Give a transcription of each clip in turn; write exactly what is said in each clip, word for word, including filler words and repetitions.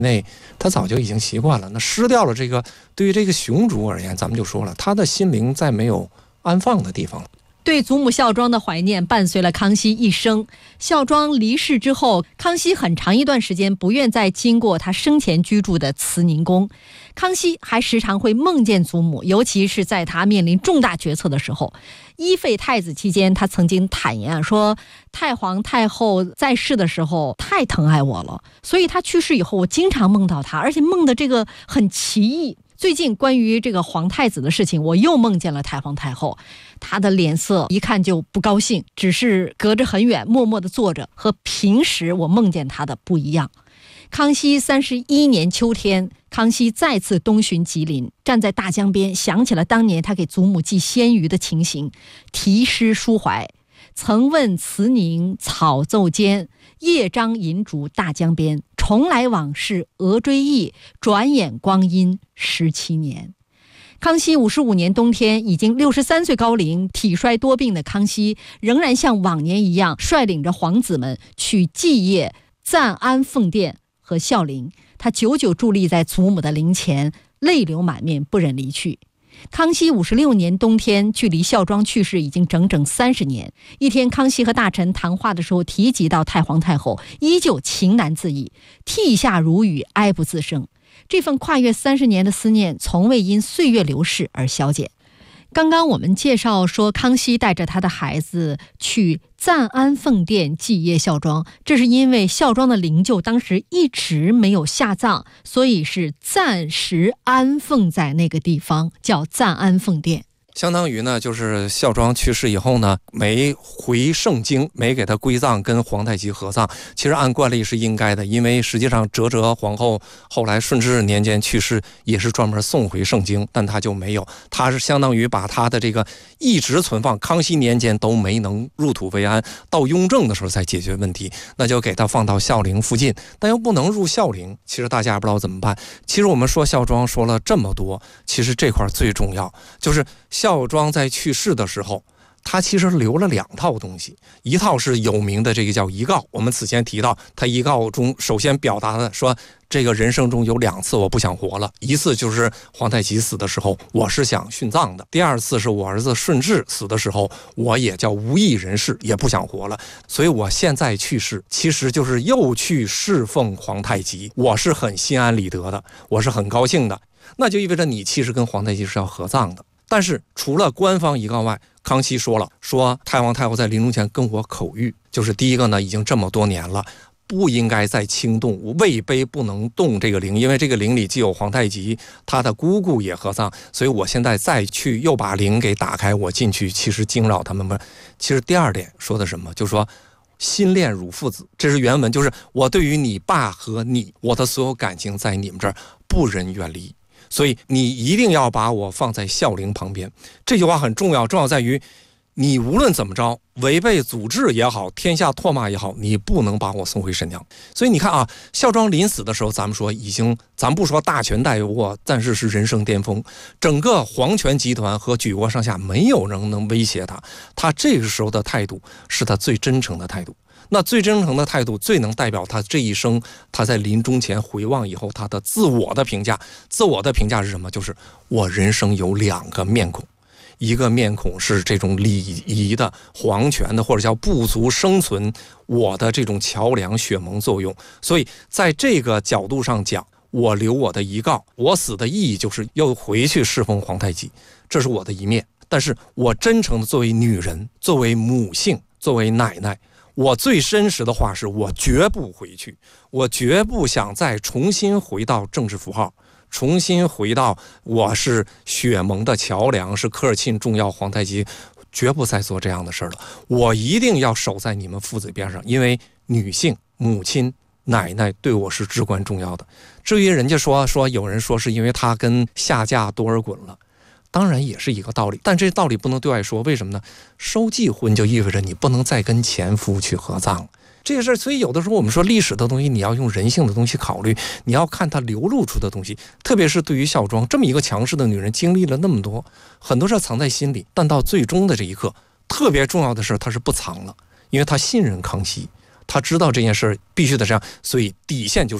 内，他早就已经习惯了。那失掉了这个，对于这个雄主而言，咱们就说了，他的心灵再没有安放的地方。 对祖母孝庄的怀念伴随了康熙一生。孝庄离世之后，康熙很长一段时间不愿再经过他生前居住的慈宁宫。康熙还时常会梦见祖母，尤其是在他面临重大决策的时候。依废太子期间，他曾经坦言说，太皇太后在世的时候太疼爱我了，所以他去世以后，我经常梦到他，而且梦的这个很奇异。最近关于这个皇太子的事情，我又梦见了太皇太后，她的脸色一看就不高兴，只是隔着很远默默地坐着，和平时我梦见她的不一样。康熙三十一年秋天，康熙再次东巡吉林，站在大江边，想起了当年他给祖母祭鲜鱼的情形，题诗抒怀。曾问慈宁草奏间，夜张银烛大江边。重来往事额追忆，转眼光阴十七年。康熙五十五年冬天，已经六十三岁高龄、体衰多病的康熙，仍然像往年一样，率领着皇子们去祭谒赞安奉殿和孝陵。他久久伫立在祖母的灵前，泪流满面，不忍离去。康熙五十六年冬天，距离孝庄去世已经整整三十年。一天，康熙和大臣谈话的时候提及到太皇太后，依旧情难自抑，涕下如雨，哀不自胜。这份跨越三十年的思念，从未因岁月流逝而消减。刚刚我们介绍说，康熙带着他的孩子去赞安奉殿祭谒孝庄，这是因为孝庄的灵柩当时一直没有下葬，所以是暂时安奉在那个地方，叫赞安奉殿。 相当于呢，就是孝庄去世以后呢，没回盛京，没给他归葬，跟皇太极合葬。其实按惯例是应该的，因为实际上哲哲皇后后来顺治年间去世，也是专门送回盛京，但他就没有，他是相当于把他的这个一直存放，康熙年间都没能入土为安，到雍正的时候才解决问题，那就给他放到孝陵附近，但又不能入孝陵。其实大家不知道怎么办。其实我们说孝庄说了这么多，其实这块最重要就是孝庄在去世的时候，他其实留了两套东西，一套是有名的这个叫遗告，我们此前提到，他遗告中首先表达的说，这个人生中有两次我不想活了，一次就是皇太极死的时候，我是想殉葬的；第二次是我儿子顺治死的时候，我也叫无益人世，也不想活了。所以我现在去世，其实就是又去侍奉皇太极，我是很心安理得的，我是很高兴的。那就意味着你其实跟皇太极是要合葬的。但是除了官方遗告外，康熙说了，说太皇太后在临终前跟我口谕，就是第一个呢，已经这么多年了，不应该再轻动，位卑不能动这个陵，因为这个陵里既有皇太极，他的姑姑也合葬，所以我现在再去又把陵给打开，我进去其实惊扰他们们。其实第二点说的什么，就说心恋汝父子，这是原文，就是我对于你爸和你，我的所有感情在你们这儿不忍远离，所以你一定要把我放在孝陵旁边。这句话很重要，重要在于你无论怎么着，违背祖制也好，天下唾骂也好，你不能把我送回沈阳。所以你看啊，孝庄临死的时候，咱们说已经，咱不说大权代握，但是是人生巅峰，整个皇权集团和举国上下没有人能威胁他，他这个时候的态度是他最真诚的态度。那最真诚的态度，最能代表他这一生，他在临终前回望以后，他的自我的评价。自我的评价是什么？就是我人生有两个面孔，一个面孔是这种礼仪的、皇权的，或者叫部族生存我的这种桥梁血盟作用。所以在这个角度上讲，我留我的遗告，我死的意义就是又回去侍奉皇太极，这是我的一面。但是我真诚的作为女人，作为母性，作为奶奶，我最真实的话是，我绝不回去，我绝不想再重新回到政治符号，重新回到我是血盟的桥梁，是科尔沁重要皇太极，绝不再做这样的事了。我一定要守在你们父子边上，因为女性、母亲、奶奶对我是至关重要的。至于人家说说有人说是因为他跟下嫁多尔衮了，当然也是一个道理，但这道理不能对外说，为什么呢？收继婚就意味着你不能再跟前夫去合葬这个事儿。所以有的时候我们说历史的东西，你要用人性的东西考虑，你要看它流露出的东西。特别是对于孝庄这么一个强势的女人，经历了那么多，很多事藏在心里，但到最终的这一刻，特别重要的事她是不藏了，因为她信任康熙，她知道这件事必须得这样，所以底线就是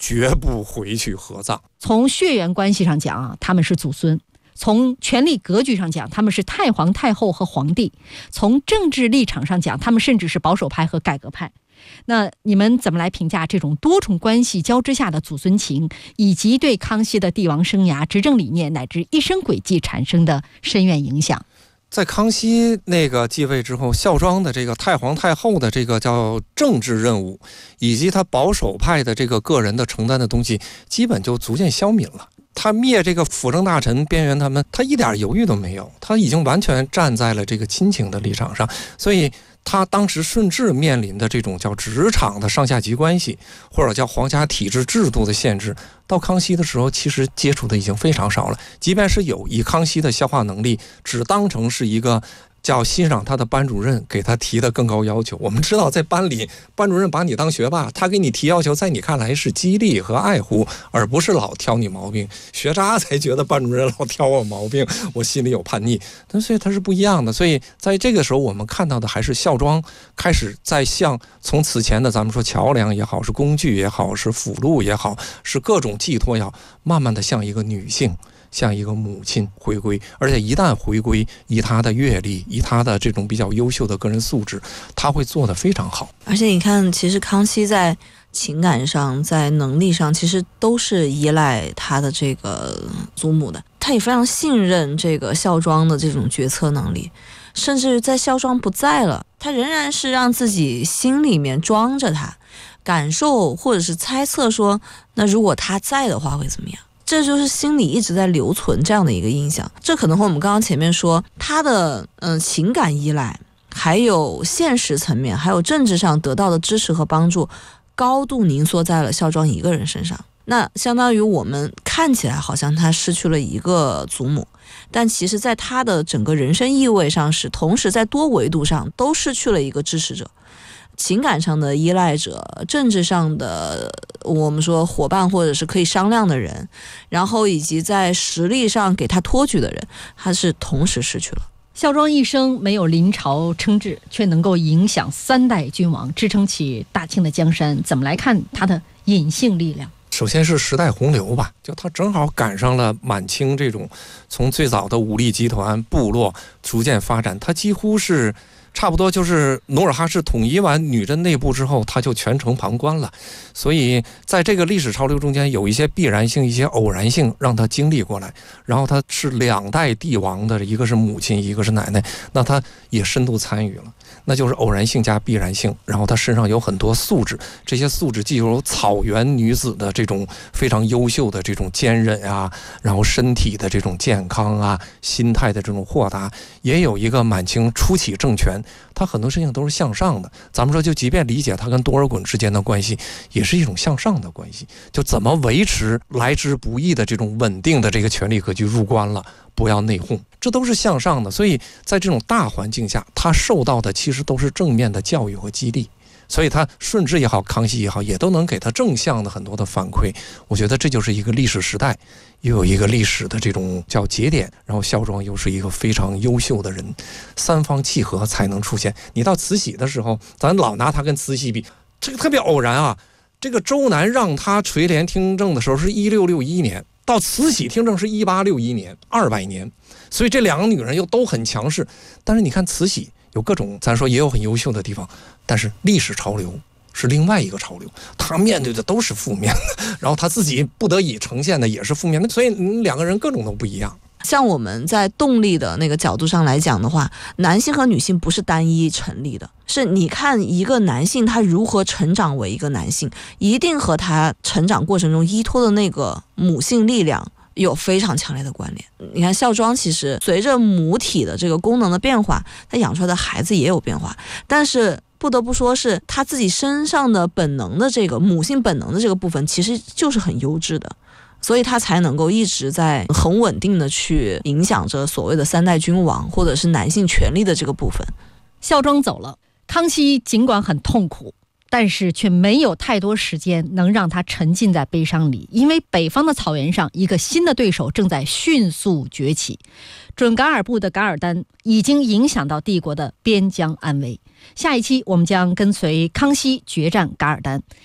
绝不回去合葬。 从血缘关系上讲啊，他们是祖孙；从权力格局上讲，他们是太皇太后和皇帝；从政治立场上讲，他们甚至是保守派和改革派。那你们怎么来评价这种多重关系交织下的祖孙情，以及对康熙的帝王生涯、执政理念乃至一生轨迹产生的深远影响？ 在康熙那个继位之后，孝庄的这个太皇太后的这个叫政治任务，以及他保守派的这个个人的承担的东西，基本就逐渐消泯了。他灭这个辅政大臣边缘他们，他一点犹豫都没有，他已经完全站在了这个亲情的立场上。所以他当时顺治面临的这种叫职场的上下级关系，或者叫皇家体制制度的限制，到康熙的时候其实接触的已经非常少了。即便是有，以康熙的消化能力，只当成是一个叫欣赏他的班主任给他提的更高要求。我们知道在班里，班主任把你当学霸，他给你提要求，在你看来是激励和爱护，而不是老挑你毛病。学渣才觉得班主任老挑我毛病，我心里有叛逆。但所以他是不一样的。所以在这个时候，我们看到的还是孝庄开始在向从此前的咱们说桥梁也好，是工具也好，是辅路也好，是各种寄托也好，慢慢的向一个女性，像一个母亲回归。而且一旦回归，以她的阅历，以她的这种比较优秀的个人素质，她会做得非常好。 而且你看，其实康熙在情感上，在能力上，其实都是依赖他的这个祖母的。他也非常信任这个孝庄的这种决策能力，甚至在孝庄不在了，他仍然是让自己心里面装着他，感受或者是猜测说，那如果他在的话会怎么样。这就是心里一直在留存这样的一个印象。这可能和我们刚刚前面说他的嗯、呃、情感依赖，还有现实层面，还有政治上得到的支持和帮助，高度凝缩在了孝庄一个人身上。那相当于我们看起来好像他失去了一个祖母，但其实在他的整个人生意味上是同时在多维度上都失去了一个支持者，情感上的依赖者，政治上的我们说伙伴或者是可以商量的人，然后以及在实力上给他托举的人，他是同时失去了。 孝庄一生没有临朝称制，却能够影响三代君王，支撑起大清的江山，怎么来看他的隐性力量？ 首先是时代洪流吧，就他正好赶上了满清这种从最早的武力集团部落逐渐发展，他几乎是差不多就是努尔哈赤统一完女真内部之后，他就全程旁观了。所以在这个历史潮流中间，有一些必然性，一些偶然性，让他经历过来。然后他是两代帝王的，一个是母亲，一个是奶奶，那他也深度参与了。那就是偶然性加必然性，然后她身上有很多素质，这些素质既有草原女子的这种非常优秀的这种坚韧啊，然后身体的这种健康啊，心态的这种豁达，也有一个满清初期政权，它很多事情都是向上的。咱们说，就即便理解它跟多尔衮之间的关系，也是一种向上的关系，就怎么维持来之不易的这种稳定的这个权力格局入关了，不要内讧，这都是向上的。所以在这种大环境下，他受到的其实都是正面的教育和激励，所以他顺治也好，康熙也好，也都能给他正向的很多的反馈。我觉得这就是一个历史时代，又有一个历史的这种叫节点，然后孝庄又是一个非常优秀的人，三方契合才能出现。你到慈禧的时候，咱老拿他跟慈禧比，这个特别偶然啊。这个周南让他垂帘听政的时候是一六六一年，到慈禧听政是一八六一年，二百年，所以这两个女人又都很强势。但是你看慈禧有各种，咱说也有很优秀的地方，但是历史潮流是另外一个潮流，她面对的都是负面的，然后她自己不得已呈现的也是负面的，所以两个人各种都不一样。 像我们在动力的那个角度上来讲的话，男性和女性不是单一成立的，是你看一个男性他如何成长为一个男性，一定和他成长过程中依托的那个母性力量有非常强烈的关联。你看孝庄其实随着母体的这个功能的变化，他养出来的孩子也有变化，但是不得不说是他自己身上的本能的这个母性本能的这个部分其实就是很优质的，所以他才能够一直在很稳定的去影响着所谓的三代君王或者是男性权力的这个部分。 孝庄走了，康熙尽管很痛苦，但是却没有太多时间能让他沉浸在悲伤里，因为北方的草原上一个新的对手正在迅速崛起，准噶尔部的噶尔丹已经影响到帝国的边疆安危。下一期我们将跟随康熙决战噶尔丹。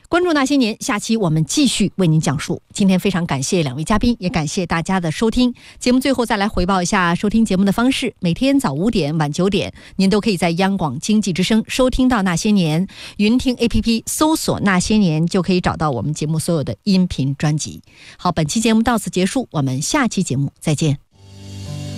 关注那些年，下期我们继续为您讲述。今天非常感谢两位嘉宾，也感谢大家的收听。节目最后再来回报一下收听节目的方式：每天早五点、晚九点，您都可以在央广经济之声收听到那些年。云听 A P P 搜索那些年，就可以找到我们节目所有的音频专辑。好，本期节目到此结束，我们下期节目再见。